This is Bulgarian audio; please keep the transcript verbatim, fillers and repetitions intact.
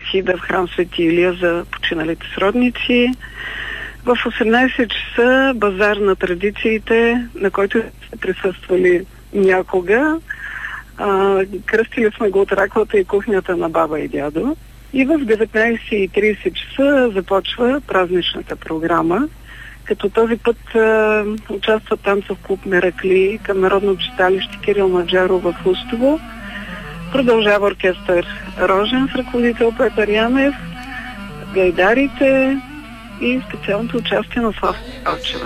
панихида в храм Свети Илия за починалите сродници. В осемнайсет часа базар на традициите, на който сте присъствали някога. А, кръстили сме го от раковата и кухнята на баба и дядо. И в деветнайсет и трийсет часа започва празничната програма, като този път а, участва танцов клуб Меракли към Народно читалище Кирил Маджаров в Устово. Продължава оркестър Рожен с ръководител Петър Янев, гайдарите и специалното участие на Слава Алчева.